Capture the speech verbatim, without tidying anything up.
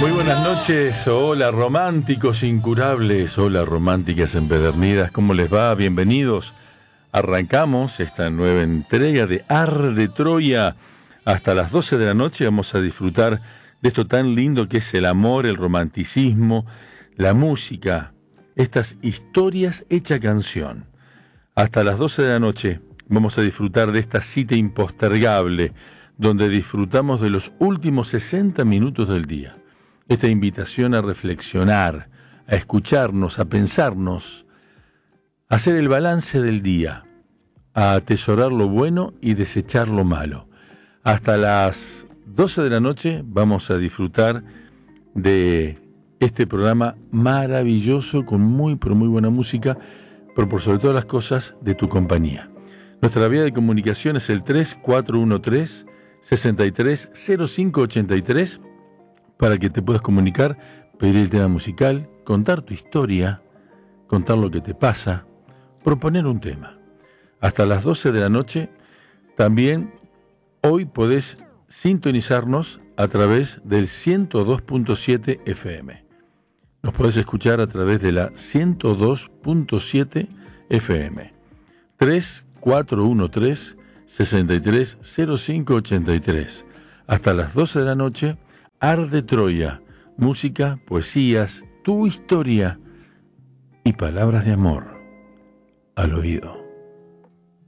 Muy buenas noches, hola románticos incurables, hola románticas empedernidas, ¿cómo les va? Bienvenidos. Arrancamos esta nueva entrega de Arde Troya. Hasta las doce de la noche vamos a disfrutar de esto tan lindo que es el amor, el romanticismo, la música, estas historias hecha canción. Hasta las doce de la noche vamos a disfrutar de esta cita impostergable, donde disfrutamos de los últimos sesenta minutos del día. Esta invitación a reflexionar, a escucharnos, a pensarnos, a hacer el balance del día, a atesorar lo bueno y desechar lo malo. Hasta las doce de la noche vamos a disfrutar de este programa maravilloso con muy, pero muy buena música, pero por sobre todas las cosas de tu compañía. Nuestra vía de comunicación es el tres cuatro uno tres, seis tres cero cinco ocho tres para que te puedas comunicar, pedir el tema musical, contar tu historia, contar lo que te pasa, proponer un tema. Hasta las doce de la noche, también hoy podés sintonizarnos a través del ciento dos punto siete F M. Nos podés escuchar a través de la ciento dos punto siete F M. tres cuatro uno tres, seis tres cero cinco ocho tres. Hasta las doce de la noche, Arde Troya, música, poesías, tu historia y palabras de amor al oído.